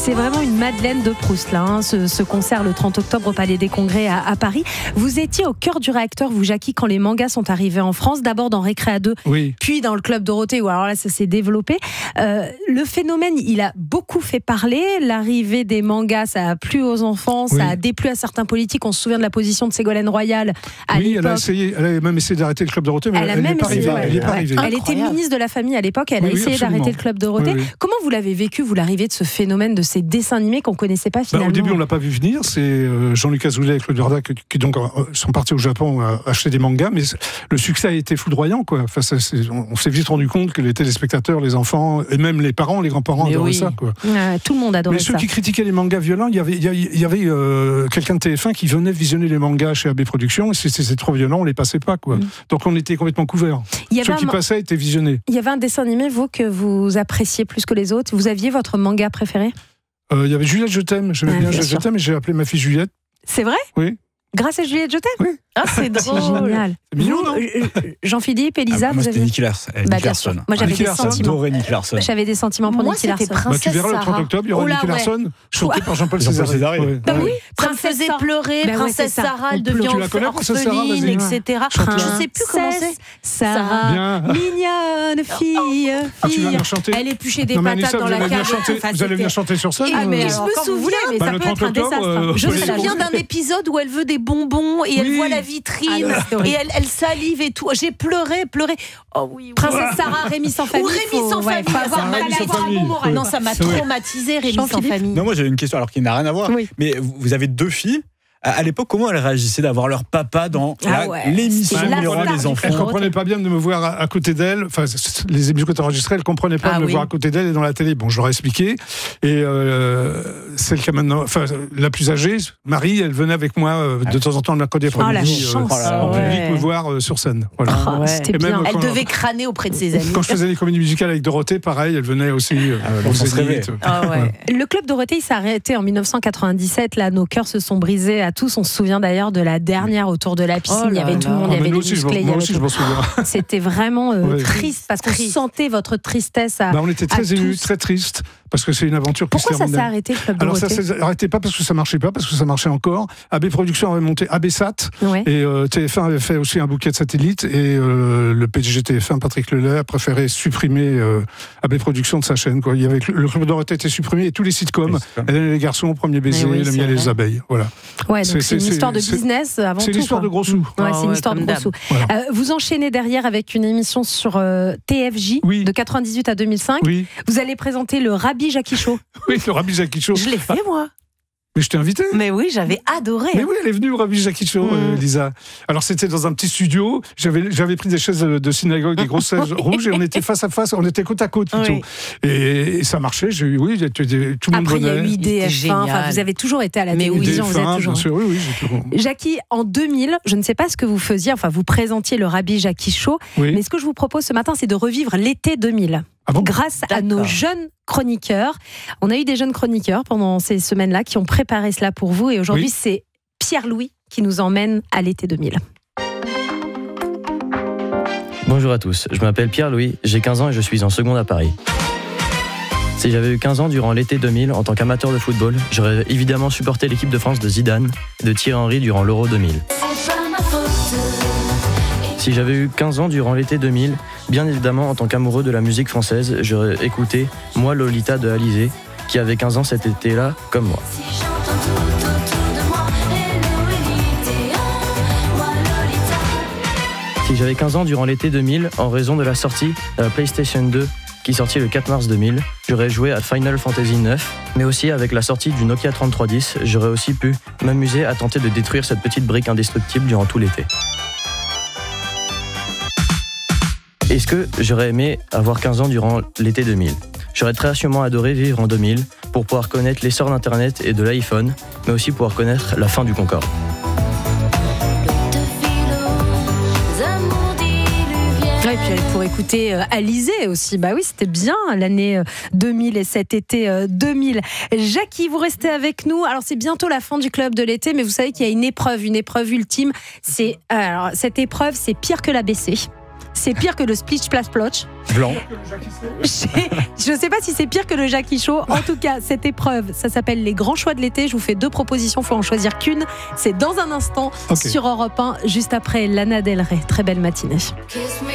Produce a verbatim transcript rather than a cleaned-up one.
C'est vraiment une Madeleine de Proust, là, hein, ce, ce concert le trente octobre au Palais des Congrès à, à Paris. Vous étiez au cœur du réacteur, vous, Jackie, quand les mangas sont arrivés en France, d'abord dans Récréa deux, oui. puis dans le Club Dorothée, où alors là, ça s'est développé. Euh, le phénomène, il a beaucoup fait parler. L'arrivée des mangas, ça a plu aux enfants, oui. ça a déplu à certains politiques. On se souvient de la position de Ségolène Royal à oui, l'époque. Elle a, essayé, elle a même essayé d'arrêter le Club Dorothée, mais elle, elle n'est pas arrivée. Ouais. Elle, est pas arrivée. elle était ministre de la Famille à l'époque, elle oui, a essayé oui, d'arrêter le Club Dorothée. Oui, oui. Comment vous l'avez vécu, vous, l'arrivée de ce phénomène de ces dessins animés qu'on ne connaissait pas finalement? Bah, au début, on ne l'a pas vu venir. C'est euh, Jean-Luc Azoulay et Claude Verda qui, qui donc, euh, sont partis au Japon euh, acheter des mangas, mais le succès a été foudroyant, quoi. Enfin, ça, on, on s'est vite rendu compte que les téléspectateurs, les enfants, et même les parents, les grands-parents adoraient oui. ça, quoi. Ouais, tout le monde adorait mais ça. Mais ceux qui critiquaient les mangas violents, il y avait, il y avait, il y avait euh, quelqu'un de T F un qui venait visionner les mangas chez A B Productions, et si c'était trop violent, on les passait pas, quoi. Mm. Donc on était complètement couverts. Ceux qui un... passaient étaient visionnés. Il y avait un dessin animé, vous, que vous appréciez plus que les autres. Vous aviez votre manga préféré? Euh, il y avait Juliette, je t'aime. J'aimais ah, bien, bien Juliette, je t'aime, et j'ai appelé ma fille Juliette. C'est vrai? Oui. Grâce à Juliette, je t'aime? Oui. Ah, c'est drôle. C'est génial. C'est mignon, non? Jean-Philippe, Elisa, ah, moi, vous avez... Nicky Larson. Euh, bah, Nicky Larson. Moi, j'avais Nicky des Larson. sentiments. Nicky Larson. J'avais des sentiments pour moi, Nicky Larson. Princesse bah, tu verras Sarah. le trente octobre, il y aura oh là, Nicky Larson, ouais. chanté par Jean-Paul César. Ouais. Bah oui, ça me faisait pleurer, bah Princesse ouais, Sarah, elle devient orpheline, et cetera. Je sais plus comment c'est. Sarah, mignonne fille, fille. Elle épluchait des patates dans la cave. Vous allez venir chanter sur scène? Mais je me souviens, mais ça peut être un désastre. Je me souviens d'un épisode où elle veut des bonbons et elle voit la vitrine et elle, elle salive et tout. J'ai pleuré, pleuré. Oh oui. oui. Princesse Sarah, Rémi sans famille. Ou Rémi sans famille. Faut avoir mal à la moral. Non, ça m'a traumatisé, Rémi sans famille. Non, moi j'avais une question alors qui n'a rien à voir. Oui. Mais vous avez deux filles. À l'époque, comment elles réagissaient d'avoir leur papa dans ah la, ouais, l'émission numéro un des enfants? Elles ne comprenaient pas bien de me voir à, à côté d'elles. Enfin, les émissions que tu enregistrées, elles ne comprenaient pas ah de me oui. voir à côté d'elles et dans la télé. Bon, je leur ai expliqué. Et euh, celle qui a maintenant, enfin, la plus âgée, Marie, elle venait avec moi euh, de temps en temps le mercredi après-midi oh, euh, en ouais. public me voir euh, sur scène. Voilà. Oh, ouais. C'était bien. Elle devait crâner auprès de ses amis. Quand je faisais les comédies musicales avec Dorothée, pareil, elle venait aussi. Euh, ah, on se rêvait. Ah, ouais. Le Club Dorothée, il s'est arrêté en dix-neuf cent quatre-vingt-dix-sept. Là, nos cœurs se sont brisés à tous. On se souvient d'ailleurs de la dernière autour de la piscine, oh il y avait tout le monde, il y avait les musclés. Moi aussi, je m'en souviens. C'était vraiment euh, ouais. triste parce qu'on sentait votre tristesse. À, bah, on était très émus, très tristes. Parce que c'est une aventure qui se terminait. Pourquoi ça s'est arrêté, le Club Dorothée? Alors ça s'est arrêté pas parce que ça marchait pas, parce que ça marchait encore. A B Productions avait monté A B Sat ouais. et euh, T F un avait fait aussi un bouquet de satellites et euh, le P D G T F un, Patrick Lelay, a préféré supprimer euh, A B Productions de sa chaîne. Quoi. Il y avait, le Club Dorothée était supprimé et tous les sitcoms, Hélène et les garçons, Premier baiser, oui, Le miel et les abeilles. Voilà. Ouais, donc c'est, c'est une c'est, histoire de business avant c'est tout. C'est l'histoire quoi. de gros sous. Ouais, oh, c'est une ouais, histoire de gros sous. Voilà. Euh, vous enchaînez derrière avec une émission sur euh, T F J oui. de quatre-vingt-dix-huit à deux mille cinq. Oui. Vous allez présenter le Rabbi Jackie Show. Oui, le Rabbi Jackie Show. Je l'ai fait, moi. Mais je t'ai invité. Mais oui, j'avais adoré. Mais oui, elle est venue au Rabbi Jackie Show, mmh. euh, Lisa. Alors, c'était dans un petit studio. J'avais, j'avais pris des chaises de synagogue, des grosses chaises rouges, et on était face à face, on était côte à côte plutôt. Oui. Et, et ça marchait. J'ai eu, oui, tout le monde Après, venait. Après, il y a eu D F un. Enfin, vous avez toujours été à la Mais télévision. D F un, vous êtes toujours... bien sûr, oui, oui. J'ai toujours... Jackie, en deux mille, je ne sais pas ce que vous faisiez. Enfin, vous présentiez le Rabbi Jackie Show. Oui. Mais ce que je vous propose ce matin, c'est de revivre l'été deux mille. Ah bon? Grâce D'accord. à nos jeunes chroniqueurs. On a eu des jeunes chroniqueurs pendant ces semaines-là qui ont préparé cela pour vous. Et aujourd'hui, oui. c'est Pierre-Louis qui nous emmène à l'été deux mille. Bonjour à tous, je m'appelle Pierre-Louis, j'ai quinze ans et je suis en seconde à Paris. Si j'avais eu quinze ans durant l'été deux mille, en tant qu'amateur de football, j'aurais évidemment supporté l'équipe de France de Zidane et de Thierry Henry durant l'Euro deux mille. Si j'avais eu quinze ans durant l'été deux mille, bien évidemment, en tant qu'amoureux de la musique française, j'aurais écouté Moi Lolita de Alizée, qui avait quinze ans cet été-là, comme moi. Si j'avais quinze ans durant l'été deux mille, en raison de la sortie de la PlayStation deux, qui sortit le quatre mars deux mille, j'aurais joué à Final Fantasy neuf, mais aussi avec la sortie du Nokia trente-trois dix, j'aurais aussi pu m'amuser à tenter de détruire cette petite brique indestructible durant tout l'été. Est-ce que j'aurais aimé avoir quinze ans durant l'été deux mille? J'aurais très sûrement adoré vivre en deux mille pour pouvoir connaître l'essor d'Internet et de l'iPhone, mais aussi pouvoir connaître la fin du Concorde. Et puis pour écouter euh, Alizée aussi, bah oui, c'était bien l'année deux mille et cet été euh, deux mille. Jackie, vous restez avec nous. Alors c'est bientôt la fin du club de l'été, mais vous savez qu'il y a une épreuve, une épreuve ultime. C'est alors cette épreuve, c'est pire que l'A B C. c'est pire que le Splitch Splash Plotch. Blanc. Je ne sais pas si c'est pire que le Jackie Show. En tout cas, cette épreuve, ça s'appelle les grands choix de l'été. Je vous fais deux propositions, il faut en choisir qu'une. C'est dans un instant okay. sur Europe un, juste après Lana Del Rey. Très belle matinée.